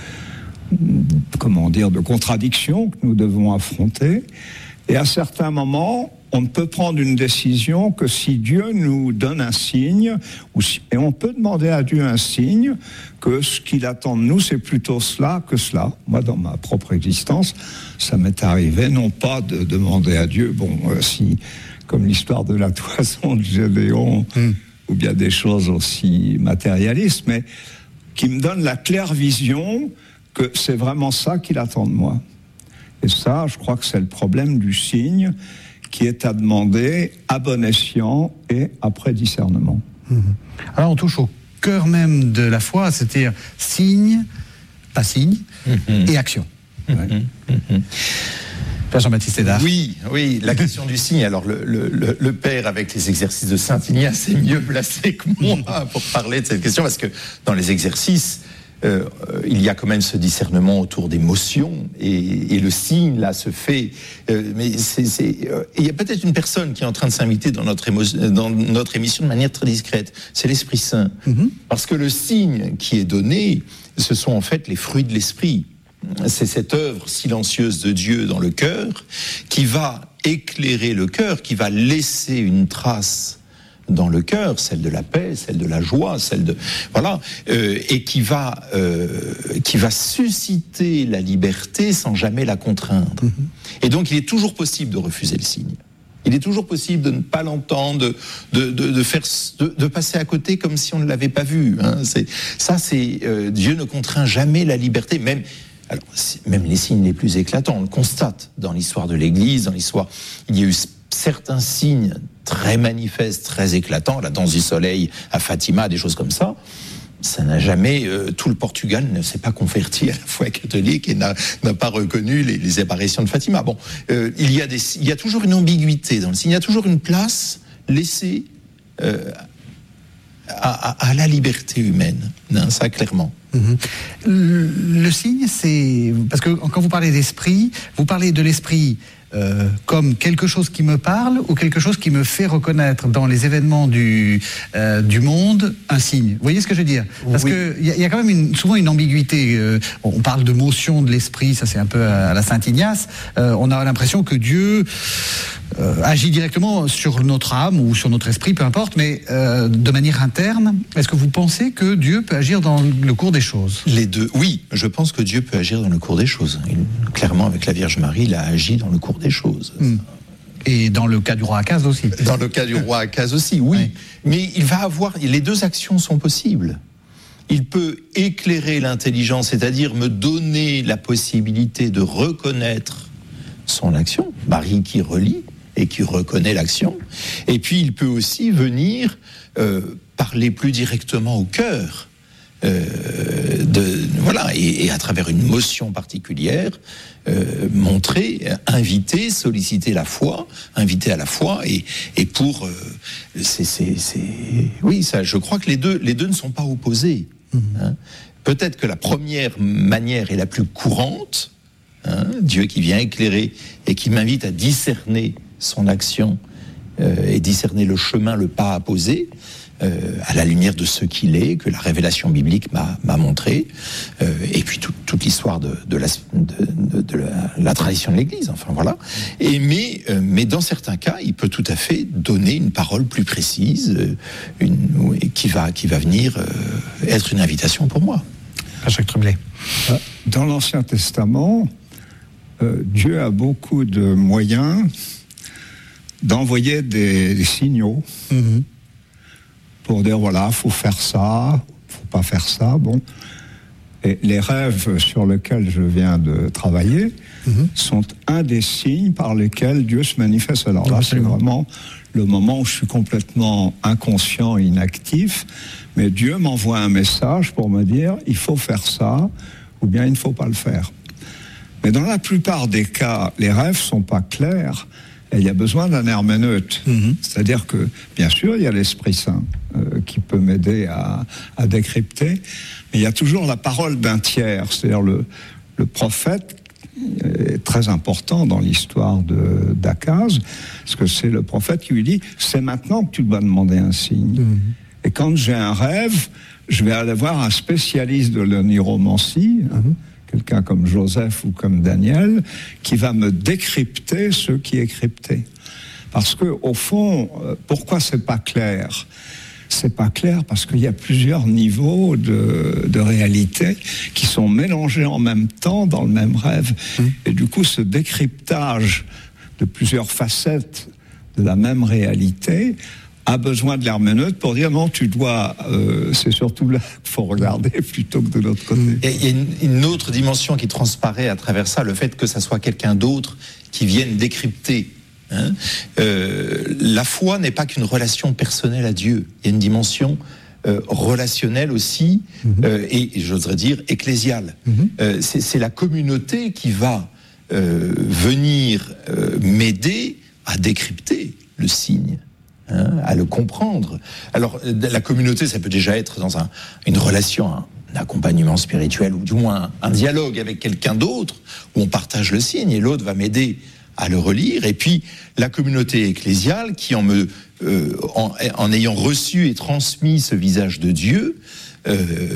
comment dire, de contradictions que nous devons affronter. Et à certains moments, on ne peut prendre une décision que si Dieu nous donne un signe, ou si, et on peut demander à Dieu un signe, que ce qu'il attend de nous, c'est plutôt cela que cela. Moi, dans ma propre existence, ça m'est arrivé, non pas de demander à Dieu, bon, euh, si... comme l'histoire de la toison de Gédéon, mmh. ou bien des choses aussi matérialistes, mais qui me donne la claire vision que c'est vraiment ça qu'il attend de moi. Et ça, je crois que c'est le problème du signe qui est à demander à bon escient et après discernement. Mmh. Alors on touche au cœur même de la foi, c'est-à-dire signe, pas signe, mmh. et action. Mmh. Ouais. Mmh. Père Jean-Baptiste Hédard. Oui, oui, la question du signe. Alors, le, le, le père, avec les exercices de Saint-Ignace, est mieux placé que moi pour parler de cette question, parce que dans les exercices, euh, il y a quand même ce discernement autour des motions, et, et le signe, là, se fait. Euh, mais c'est, c'est, euh, il y a peut-être une personne qui est en train de s'inviter dans notre, émo- dans notre émission de manière très discrète. C'est l'Esprit Saint. Mm-hmm. Parce que le signe qui est donné, ce sont en fait les fruits de l'Esprit. C'est cette œuvre silencieuse de Dieu dans le cœur qui va éclairer le cœur, qui va laisser une trace dans le cœur, celle de la paix, celle de la joie, celle de voilà, euh, et qui va euh, qui va susciter la liberté sans jamais la contraindre. Mm-hmm. Et donc, il est toujours possible de refuser le signe. Il est toujours possible de ne pas l'entendre, de, de, de, de, faire, de, de passer à côté comme si on ne l'avait pas vu. Hein. C'est, ça, c'est euh, Dieu ne contraint jamais la liberté, même. Alors, même les signes les plus éclatants, on le constate dans l'histoire de l'Église, dans l'histoire, il y a eu certains signes très manifestes, très éclatants, la danse du soleil à Fatima, des choses comme ça. ça n'a jamais, euh, tout le Portugal ne s'est pas converti à la foi catholique et n'a, n'a pas reconnu les, les apparitions de Fatima. Bon, euh, il y a des, il y a toujours une ambiguïté dans le signe, il y a toujours une place laissée euh, à, à, à la liberté humaine, hein, ça clairement. Mmh. Le, le signe, c'est parce que quand vous parlez d'esprit, vous parlez de l'esprit. Euh, comme quelque chose qui me parle ou quelque chose qui me fait reconnaître dans les événements du, euh, du monde un signe. Vous voyez ce que je veux dire ? Parce oui. qu'il y, y a quand même une, souvent une ambiguïté. Euh, on parle de motion de l'esprit, ça c'est un peu à la Saint-Ignace. Euh, on a l'impression que Dieu euh, agit directement sur notre âme ou sur notre esprit, peu importe, mais euh, de manière interne. Est-ce que vous pensez que Dieu peut agir dans le cours des choses ? Les deux, oui. Je pense que Dieu peut agir dans le cours des choses. Il, clairement, avec la Vierge Marie, il a agi dans le cours des choses. Et dans le cas du roi Akaz aussi. Dans le cas du roi Akaz aussi, oui. oui. Mais il va avoir, les deux actions sont possibles. Il peut éclairer l'intelligence, c'est-à-dire me donner la possibilité de reconnaître son action. Marie qui relit et qui reconnaît l'action. Et puis il peut aussi venir euh, parler plus directement au cœur. Euh, de, voilà, et, et à travers une motion particulière, euh, montrer, inviter, solliciter la foi, inviter à la foi, et, et pour, euh, c'est, c'est, c'est, oui, ça, je crois que les deux, les deux ne sont pas opposés. Mmh. Hein. Peut-être que la première manière est la plus courante, hein, Dieu qui vient éclairer et qui m'invite à discerner son action euh, et discerner le chemin, le pas à poser. Euh, à la lumière de ce qu'il est, que la révélation biblique m'a, m'a montré, euh, et puis tout, toute l'histoire de, de, la, de, de, de la, la tradition de l'Église, enfin voilà. Et mais, euh, mais dans certains cas, il peut tout à fait donner une parole plus précise, euh, une, qui va, qui va venir euh, être une invitation pour moi. Jacques Tremblay. Dans l'Ancien Testament, euh, Dieu a beaucoup de moyens d'envoyer des, des signaux. Mm-hmm. Pour dire, voilà, il faut faire ça, il ne faut pas faire ça, bon. Et les rêves sur lesquels je viens de travailler mmh. sont un des signes par lesquels Dieu se manifeste. Alors là, Absolument. C'est vraiment le moment où je suis complètement inconscient, inactif, mais Dieu m'envoie un message pour me dire, il faut faire ça, ou bien il ne faut pas le faire. Mais dans la plupart des cas, les rêves ne sont pas clairs, et il y a besoin d'un herméneute. Mmh. C'est-à-dire que, bien sûr, il y a l'Esprit Saint euh, qui peut m'aider à, à décrypter, mais il y a toujours la parole d'un tiers, c'est-à-dire le, le prophète est très important dans l'histoire de, d'Akaz, parce que c'est le prophète qui lui dit « c'est maintenant que tu dois demander un signe mmh. ». Et quand j'ai un rêve, je vais aller voir un spécialiste de l'oniromancie, mmh. hein, quelqu'un comme Joseph ou comme Daniel, qui va me décrypter ce qui est crypté. Parce que, au fond, pourquoi c'est pas clair ? C'est pas clair parce qu'il y a plusieurs niveaux de, de réalité qui sont mélangés en même temps dans le même rêve. Mmh. Et du coup, ce décryptage de plusieurs facettes de la même réalité a besoin de l'herméneute pour dire non, tu dois, euh, c'est surtout là qu'il faut regarder plutôt que de l'autre côté. Et il y a une, une autre dimension qui transparaît à travers ça, le fait que ça soit quelqu'un d'autre qui vienne décrypter. Hein. Euh, la foi n'est pas qu'une relation personnelle à Dieu, il y a une dimension euh, relationnelle aussi, mm-hmm. euh, et, et j'oserais dire ecclésiale. Mm-hmm. Euh, c'est, c'est la communauté qui va euh, venir euh, m'aider à décrypter le signe. Hein, à le comprendre. Alors, la communauté, ça peut déjà être dans un, une relation, un, un accompagnement spirituel, ou du moins un, un dialogue avec quelqu'un d'autre, où on partage le signe, et l'autre va m'aider à le relire. Et puis, la communauté ecclésiale, qui en, me, euh, en, en ayant reçu et transmis ce visage de Dieu, euh,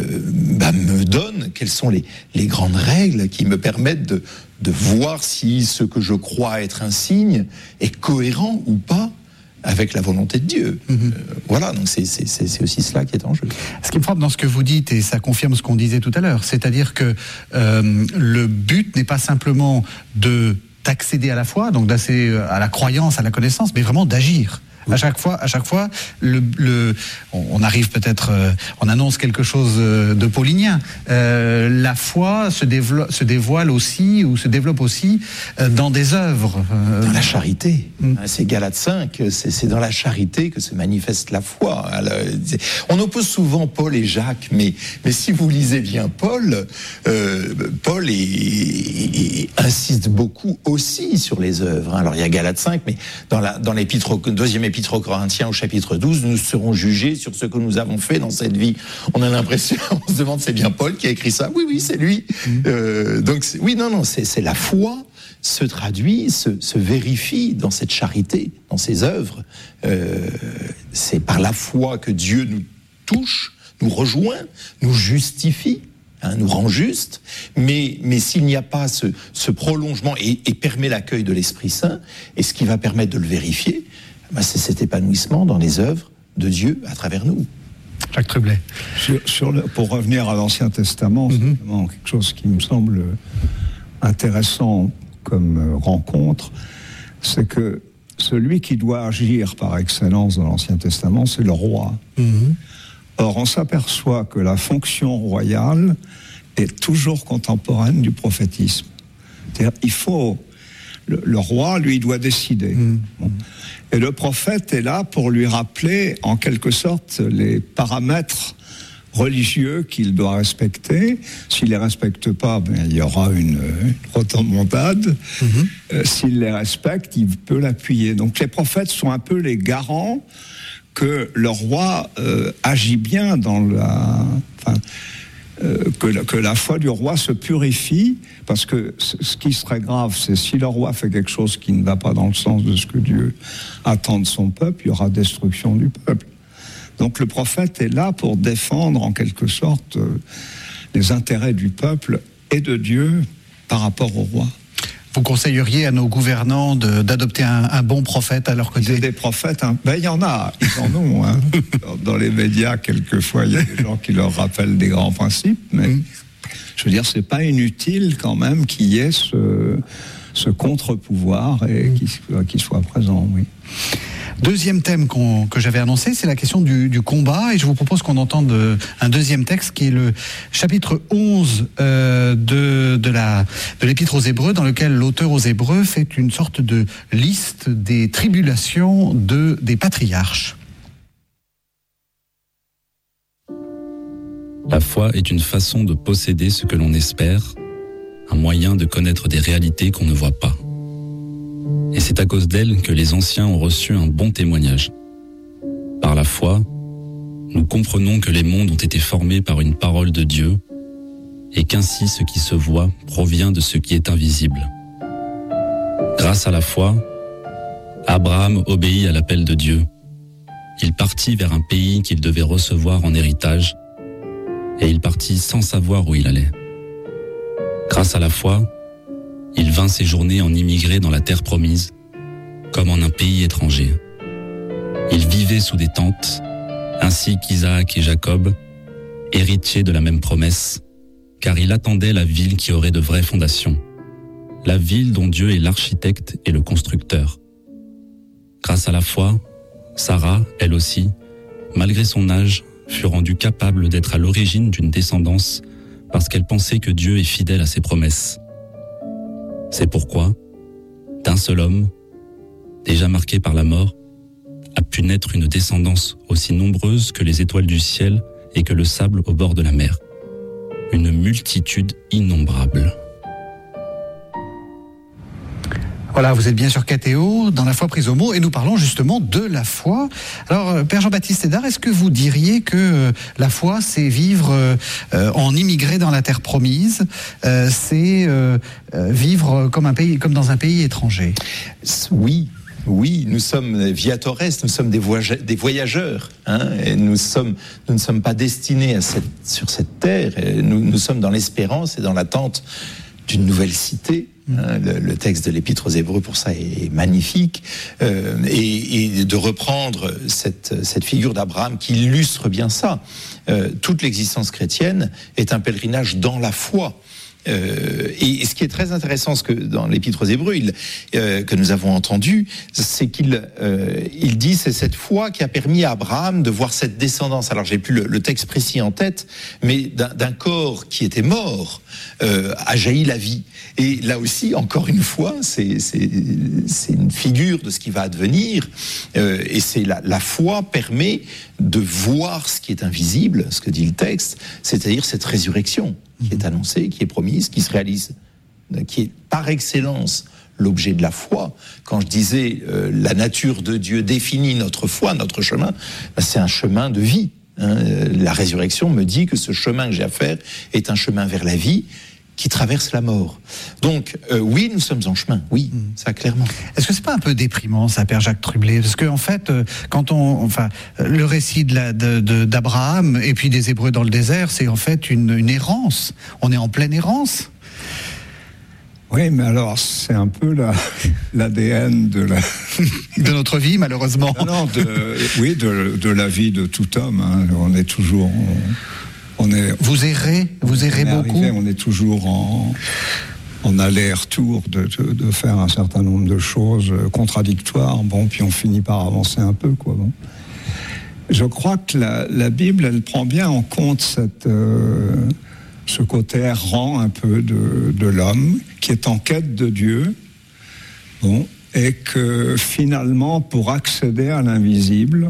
bah, me donne quelles sont les, les grandes règles qui me permettent de, de voir si ce que je crois être un signe est cohérent ou pas avec la volonté de Dieu. Mmh. Euh, voilà, donc c'est, c'est, c'est aussi cela qui est en jeu. Ce qui me frappe dans ce que vous dites, et ça confirme ce qu'on disait tout à l'heure, c'est-à-dire que euh, le but n'est pas simplement de d'accéder à la foi, donc d'accéder à la croyance, à la connaissance, mais vraiment d'agir. À chaque fois, à chaque fois, le, le, on arrive peut-être, euh, on annonce quelque chose de paulinien. Euh, la foi se, développe, se dévoile aussi ou se développe aussi euh, dans des œuvres. Euh, dans la charité. Mm. C'est Galates cinq, c'est, c'est dans la charité que se manifeste la foi. Alors, on oppose souvent Paul et Jacques, mais, mais si vous lisez bien Paul, euh, Paul est, est, est, insiste beaucoup aussi sur les œuvres. Alors il y a Galates cinq, mais dans, la, dans l'épître, deuxième épître aux Corinthiens au chapitre douze, nous serons jugés sur ce que nous avons fait dans cette vie. On a l'impression, on se demande, c'est bien Paul qui a écrit ça? Oui, oui, c'est lui. Mmh. Euh, donc, c'est, oui, non, non, c'est, c'est la foi se traduit, se, se vérifie dans cette charité, dans ces œuvres. Euh, c'est par la foi que Dieu nous touche, nous rejoint, nous justifie, hein, nous rend juste. Mais, mais s'il n'y a pas ce, ce prolongement et, et permet l'accueil de l'Esprit Saint, et ce qui va permettre de le vérifier, ben c'est cet épanouissement dans les œuvres de Dieu à travers nous. Jacques Trublet. Sur, sur le, pour revenir à l'Ancien Testament, mm-hmm. c'est vraiment quelque chose qui me semble intéressant comme rencontre, c'est que celui qui doit agir par excellence dans l'Ancien Testament, c'est le roi. Mm-hmm. Or, on s'aperçoit que la fonction royale est toujours contemporaine du prophétisme. C'est-à-dire, il faut... Le, le roi, lui, doit décider. Mmh. Bon. Et le prophète est là pour lui rappeler, en quelque sorte, les paramètres religieux qu'il doit respecter. S'il ne les respecte pas, ben, il y aura une, une rotomontade. Mmh. Euh, s'il les respecte, il peut l'appuyer. Donc les prophètes sont un peu les garants que le roi euh, agit bien dans la... Enfin, Euh, que, la, que la foi du roi se purifie, parce que c- ce qui serait grave, c'est si le roi fait quelque chose qui ne va pas dans le sens de ce que Dieu attend de son peuple, il y aura destruction du peuple. Donc le prophète est là pour défendre en quelque sorte euh, les intérêts du peuple et de Dieu par rapport au roi. Vous conseilleriez à nos gouvernants de, d'adopter un, un bon prophète à leur côté? Des prophètes, hein. Ben il y en a, ils en ont. Hein. Dans les médias, quelquefois, il y a des gens qui leur rappellent des grands principes, mais mmh. je veux dire, c'est pas inutile quand même qu'il y ait ce, ce contre-pouvoir et mmh. qu'il, qu'il soit présent, oui. Deuxième thème qu'on, que j'avais annoncé, c'est la question du, du combat, et je vous propose qu'on entende un deuxième texte qui est le chapitre onze euh, de, de, la, de l'Épître aux Hébreux, dans lequel l'auteur aux Hébreux fait une sorte de liste des tribulations de, des patriarches. La foi est une façon de posséder ce que l'on espère, un moyen de connaître des réalités qu'on ne voit pas. Et c'est à cause d'elle que les anciens ont reçu un bon témoignage. Par la foi, nous comprenons que les mondes ont été formés par une parole de Dieu et qu'ainsi ce qui se voit provient de ce qui est invisible. Grâce à la foi, Abraham obéit à l'appel de Dieu. Il partit vers un pays qu'il devait recevoir en héritage et il partit sans savoir où il allait. Grâce à la foi, il vint séjourner en immigré dans la terre promise, comme en un pays étranger. Il vivait sous des tentes, ainsi qu'Isaac et Jacob, héritiers de la même promesse, car il attendait la ville qui aurait de vraies fondations, la ville dont Dieu est l'architecte et le constructeur. Grâce à la foi, Sarah, elle aussi, malgré son âge, fut rendue capable d'être à l'origine d'une descendance parce qu'elle pensait que Dieu est fidèle à ses promesses. C'est pourquoi, d'un seul homme, déjà marqué par la mort, a pu naître une descendance aussi nombreuse que les étoiles du ciel et que le sable au bord de la mer. Une multitude innombrable. Voilà, vous êtes bien sur K T O, dans la foi prise au mot, et nous parlons justement de la foi. Alors, Père Jean-Baptiste Hédard, est-ce que vous diriez que euh, la foi, c'est vivre euh, en immigré dans la terre promise, euh, c'est euh, vivre comme, un pays, comme dans un pays étranger? Oui. Oui, nous sommes viatores, nous sommes des, voyage- des voyageurs. Hein, et nous, sommes, nous ne sommes pas destinés à cette, sur cette terre. Et nous, nous sommes dans l'espérance et dans l'attente d'une nouvelle cité. Hein, le, le texte de l'Épître aux Hébreux, pour ça, est magnifique. Euh, et, et de reprendre cette, cette figure d'Abraham qui illustre bien ça. Euh, toute l'existence chrétienne est un pèlerinage dans la foi. Euh, et ce qui est très intéressant, ce que dans l'Épître aux Hébreux, il, euh, que nous avons entendu, c'est qu'il euh, il dit c'est cette foi qui a permis à Abraham de voir cette descendance. Alors j'ai plus le, le texte précis en tête, mais d'un, d'un corps qui était mort euh, a jailli la vie. Et là aussi, encore une fois, c'est, c'est, c'est une figure de ce qui va advenir. Euh, et c'est la, la foi permet de voir ce qui est invisible, ce que dit le texte, c'est-à-dire cette résurrection qui est annoncée, qui est promise, qui se réalise, qui est par excellence l'objet de la foi. Quand je disais euh, la nature de Dieu définit notre foi, notre chemin, ben, c'est un chemin de vie. Hein. La résurrection me dit que ce chemin que j'ai à faire est un chemin vers la vie qui traverse la mort. Donc, euh, oui, nous sommes en chemin, oui, mmh. ça clairement. Est-ce que c'est pas un peu déprimant, ça, Père Jacques Trublet ? Parce qu'en en fait, euh, quand on, enfin, le récit de la, de, de, d'Abraham et puis des Hébreux dans le désert, c'est en fait une, une errance. On est en pleine errance. Oui, mais alors, c'est un peu la, l'A D N de la... de notre vie, malheureusement. Non, non de, oui, de, de la vie de tout homme. Hein. On est toujours... On... On est, vous errez, vous errez beaucoup. Arrivé, on est toujours en, en aller-retour de, de, de faire un certain nombre de choses contradictoires. Bon, puis on finit par avancer un peu, quoi. Bon. Je crois que la, la Bible, elle prend bien en compte cette, euh, ce côté errant un peu de, de l'homme qui est en quête de Dieu. Bon, et que finalement, pour accéder à l'invisible,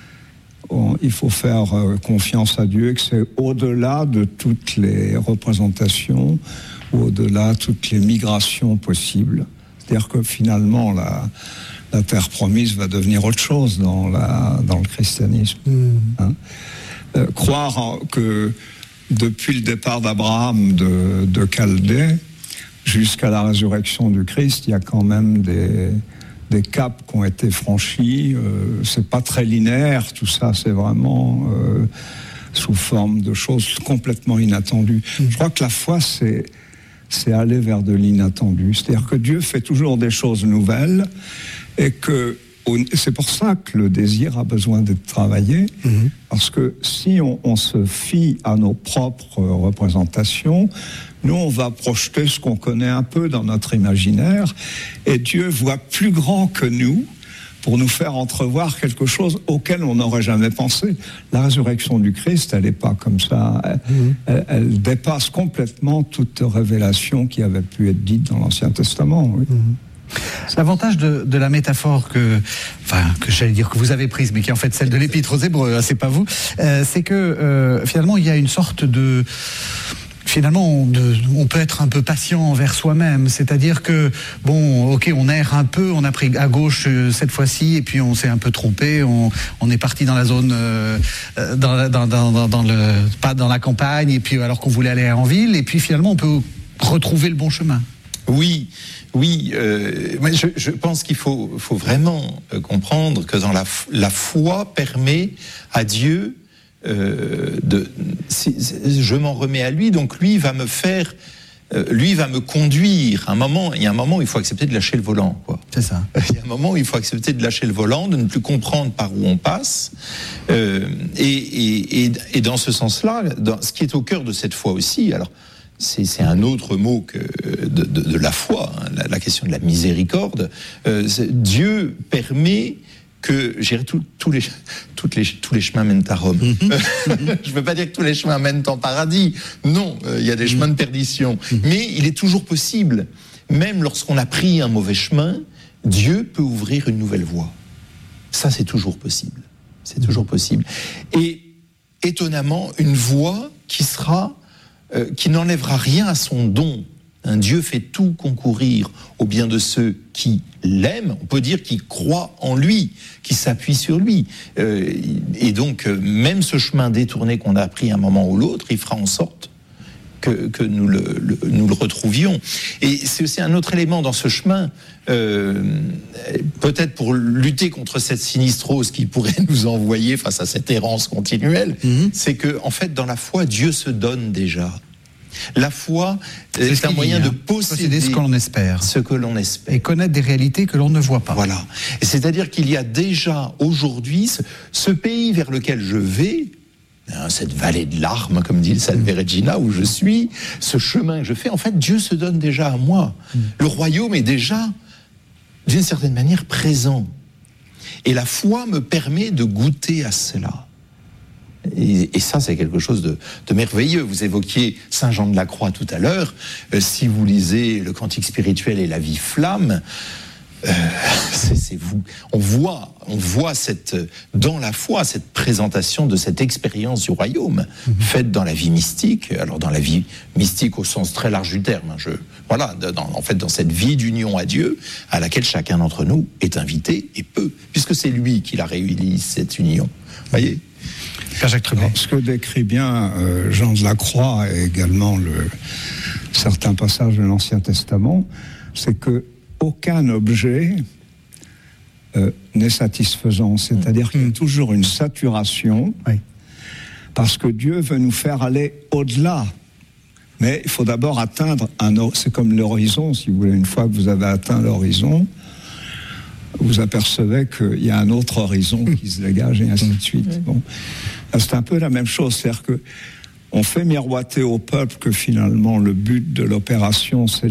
il faut faire confiance à Dieu, que c'est au-delà de toutes les représentations, au-delà de toutes les migrations possibles. C'est-à-dire que finalement, la, la terre promise va devenir autre chose dans, la, dans le christianisme. Mmh. Hein euh, croire que depuis le départ d'Abraham de, de Chaldée jusqu'à la résurrection du Christ, il y a quand même des... des caps qui ont été franchis, euh, c'est pas très linéaire, tout ça, c'est vraiment euh, sous forme de choses complètement inattendues. Mmh. Je crois que la foi, c'est, c'est aller vers de l'inattendu. C'est-à-dire que Dieu fait toujours des choses nouvelles et que c'est pour ça que le désir a besoin d'être travaillé, mmh. parce que si on, on se fie à nos propres représentations, nous, on va projeter ce qu'on connaît un peu dans notre imaginaire, et Dieu voit plus grand que nous pour nous faire entrevoir quelque chose auquel on n'aurait jamais pensé. La résurrection du Christ, elle n'est pas comme ça. Elle, mmh. elle, elle dépasse complètement toute révélation qui avait pu être dite dans l'Ancien Testament. Oui. Mmh. L'avantage de, de la métaphore que, enfin, que j'allais dire que vous avez prise, mais qui est en fait celle de l'Épître aux Hébreux, hein, c'est pas vous, euh, c'est que euh, finalement il y a une sorte de... Finalement, on, de, on peut être un peu patient envers soi-même, c'est-à-dire que, bon, ok, on erre un peu, on a pris à gauche euh, cette fois-ci, et puis on s'est un peu trompé, on, on est parti dans la zone, euh, dans, dans, dans, dans, dans le, pas dans la campagne, et puis alors qu'on voulait aller en ville, et puis finalement on peut retrouver le bon chemin. Oui, oui, euh, mais je, je pense qu'il faut, faut vraiment comprendre que dans la, la foi permet à Dieu euh, de, si, je m'en remets à lui, donc lui va me faire, euh, lui va me conduire. Un moment, il y a un moment où il faut accepter de lâcher le volant, quoi. C'est ça. Il y a un moment où il faut accepter de lâcher le volant, de ne plus comprendre par où on passe, euh, et, et, et, et dans ce sens-là, dans, ce qui est au cœur de cette foi aussi, alors. C'est, c'est un autre mot que de, de, de la foi, hein, la, la question de la miséricorde. Euh, Dieu permet que, j'irai tout, tous les, toutes les, tous les chemins mènent à Rome. Mm-hmm. Je ne veux pas dire que tous les chemins mènent en paradis. Non, il euh, y a des mm-hmm. chemins de perdition. Mm-hmm. Mais il est toujours possible, même lorsqu'on a pris un mauvais chemin, Dieu peut ouvrir une nouvelle voie. Ça, c'est toujours possible. C'est toujours possible. Et étonnamment, une voie qui sera Euh, qui n'enlèvera rien à son don. Un Dieu fait tout concourir au bien de ceux qui l'aiment, on peut dire qui croient en lui, qui s'appuient sur lui. Euh, et donc, euh, même ce chemin détourné qu'on a pris un moment ou l'autre, il fera en sorte que, que nous, le, le, nous le retrouvions. Et c'est aussi un autre élément dans ce chemin, euh, peut-être pour lutter contre cette sinistrose qu'il pourrait nous envoyer face à cette errance continuelle, mmh. c'est que, en fait, dans la foi, Dieu se donne déjà. La foi c'est, c'est un moyen dit, hein. de posséder, posséder ce que l'on espère. Ce que l'on espère. Et connaître des réalités que l'on ne voit pas. Voilà. Et c'est-à-dire qu'il y a déjà aujourd'hui ce, ce pays vers lequel je vais, hein, cette vallée de larmes, comme dit le Salve Regina, où je suis, ce chemin que je fais, en fait, Dieu se donne déjà à moi. Mm. Le royaume est déjà, d'une certaine manière, présent. Et la foi me permet de goûter à cela. Et, et ça, c'est quelque chose de, de merveilleux. Vous évoquiez Saint Jean de la Croix tout à l'heure. Euh, si vous lisez le Cantique spirituel et la vie flamme, euh, c'est, c'est vous. On voit, on voit cette, dans la foi, cette présentation de cette expérience du royaume, mmh. faite dans la vie mystique. Alors dans la vie mystique au sens très large du terme. Hein, je, voilà, dans, en fait, dans cette vie d'union à Dieu, à laquelle chacun d'entre nous est invité et peut, puisque c'est lui qui la réalise, cette union. Vous voyez ? Alors, ce que décrit bien euh, Jean de la Croix et également le, certains passages de l'Ancien Testament, c'est que aucun objet euh, n'est satisfaisant. C'est-à-dire mmh. qu'il y a toujours une saturation, oui. parce que Dieu veut nous faire aller au-delà. Mais il faut d'abord atteindre un... C'est comme l'horizon, si vous voulez. Une fois que vous avez atteint l'horizon, vous apercevez qu'il y a un autre horizon qui se dégage et ainsi de suite. Bon. C'est un peu la même chose, c'est-à-dire qu'on fait miroiter au peuple que finalement le but de l'opération, c'est